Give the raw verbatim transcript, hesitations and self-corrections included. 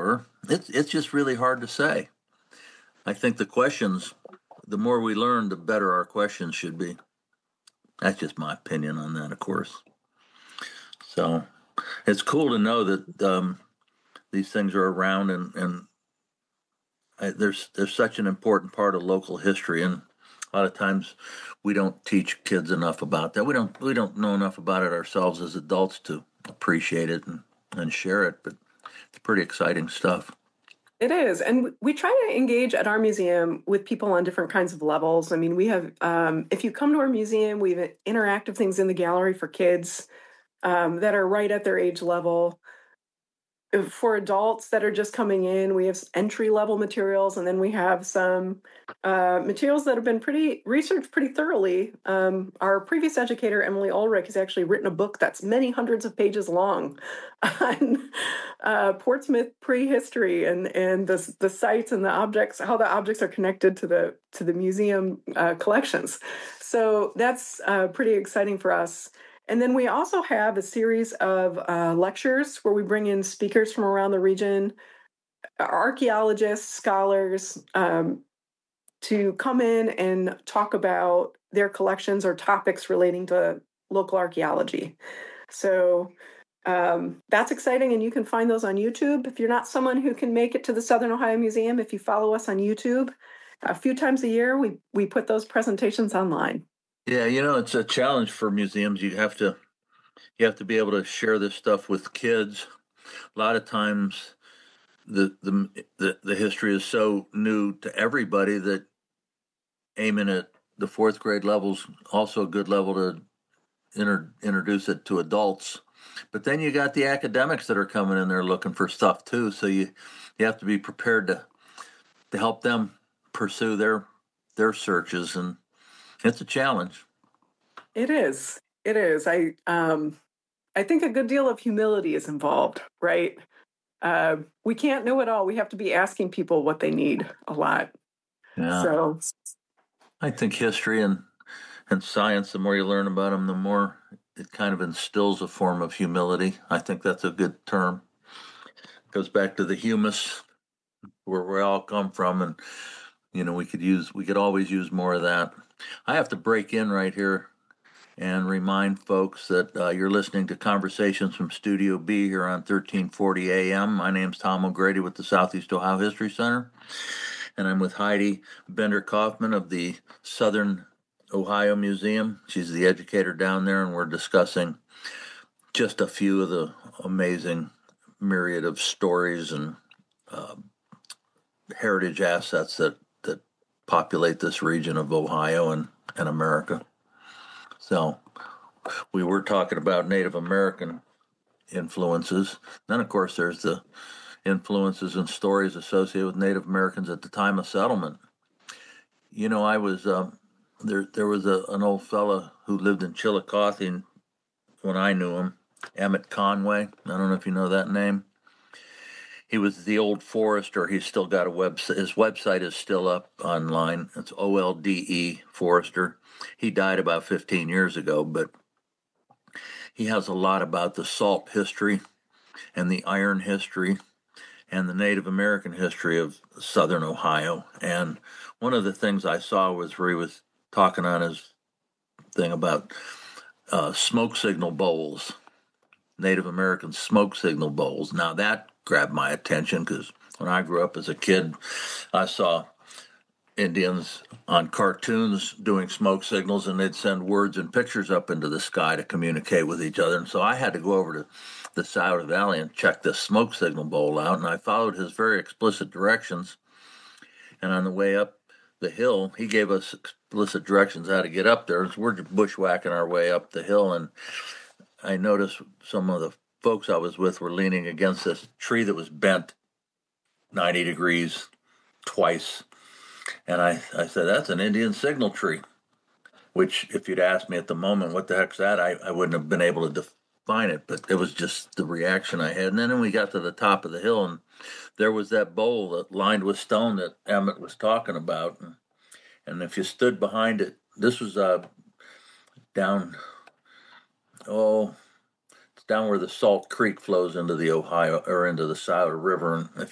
were. It's it's just really hard to say. I think the questions, the more we learn, the better our questions should be. That's just my opinion on that, of course. So it's cool to know that um, these things are around, and, and I, there's there's such an important part of local history, and a lot of times we don't teach kids enough about that. We don't we don't know enough about it ourselves as adults to appreciate it and, and share it, but it's pretty exciting stuff. It is. And we try to engage at our museum with people on different kinds of levels. I mean, we have, um, if you come to our museum, we have interactive things in the gallery for kids um, that are right at their age level. For adults that are just coming in, we have entry level materials, and then we have some uh, materials that have been pretty researched pretty thoroughly. Um, our previous educator, Emily Ulrich, has actually written a book that's many hundreds of pages long on uh, Portsmouth prehistory and and the the sites and the objects, how the objects are connected to the to the museum uh, collections. So that's uh, pretty exciting for us. And then we also have a series of uh, lectures where we bring in speakers from around the region, archaeologists, scholars, um, to come in and talk about their collections or topics relating to local archaeology. So um, that's exciting, and you can find those on YouTube. If you're not someone who can make it to the Southern Ohio Museum, if you follow us on YouTube, a few times a year, we, we put those presentations online. Yeah, you know, it's a challenge for museums. You have to you have to be able to share this stuff with kids. A lot of times the the the, the history is so new to everybody that aiming at the fourth grade level's also a good level to inter, introduce it to adults. But then you got the academics that are coming in there looking for stuff too. So you you have to be prepared to to help them pursue their their searches, and it's a challenge. It is. It is. I um, I think a good deal of humility is involved, right? Uh, we can't know it all. We have to be asking people what they need a lot. Yeah. So I think history and and science, the more you learn about them, the more it kind of instills a form of humility. I think that's a good term. It goes back to the humus, where we all come from, and you know we could use we could always use more of that. I have to break in right here and remind folks that uh, you're listening to Conversations from Studio B here on thirteen forty A M. My name's Tom O'Grady with the Southeast Ohio History Center, and I'm with Heidi Bender-Kaufman of the Southern Ohio Museum. She's the educator down there, and we're discussing just a few of the amazing myriad of stories and uh, heritage assets that, that populate this region of Ohio and, and America. So we were talking about Native American influences. Then, of course, there's the influences and stories associated with Native Americans at the time of settlement. You know, I was um, there. There was a, an old fella who lived in Chillicothe when I knew him, Emmett Conway. I don't know if you know that name. He was the old forester. He's still got a website. His website is still up online. It's O L D E Forester. He died about fifteen years ago, but he has a lot about the salt history and the iron history and the Native American history of Southern Ohio. And one of the things I saw was where he was talking on his thing about uh, smoke signal bowls, Native American smoke signal bowls. Now that grabbed my attention because when I grew up as a kid, I saw Indians on cartoons doing smoke signals, and they'd send words and pictures up into the sky to communicate with each other. And so I had to go over to the South Valley and check this smoke signal bowl out, and I followed his very explicit directions. And on the way up the hill, he gave us explicit directions how to get up there. So we're bushwhacking our way up the hill, and I noticed some of the folks I was with were leaning against this tree that was bent ninety degrees twice. And I, I said, that's an Indian signal tree, which if you'd asked me at the moment, what the heck's that, I, I wouldn't have been able to define it, but it was just the reaction I had. And then we got to the top of the hill, and there was that bowl that lined with stone that Emmett was talking about. And, and if you stood behind it, this was uh, down, oh, it's down where the Salt Creek flows into the Ohio, or into the Souder River. And if